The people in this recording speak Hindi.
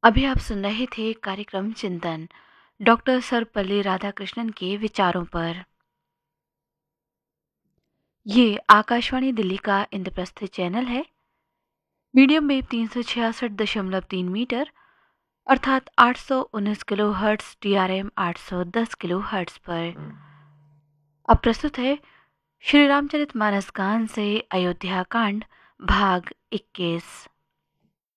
अभी आप सुन रहे थे कार्यक्रम चिंतन डॉक्टर सर्वपल्ली राधाकृष्णन के विचारों पर। ये आकाशवाणी दिल्ली का इंद्रप्रस्थ चैनल है। मीडियम वेव 366.3 मीटर अर्थात 819 kilo hertz, DRM 810 kilo hertz पर। अब प्रस्तुत है श्री रामचरित मानस गान से अयोध्या कांड भाग 21।